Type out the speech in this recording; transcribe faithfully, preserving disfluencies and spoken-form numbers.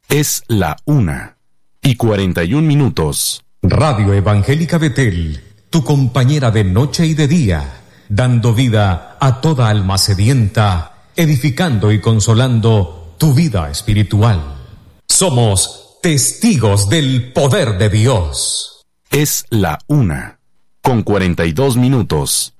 Es la una y cuarenta y un minutos. Radio Evangélica Betel, tu compañera de noche y de día, dando vida a toda alma sedienta, edificando y consolando tu vida espiritual. Somos testigos del poder de Dios. Es la una con cuarenta y dos minutos.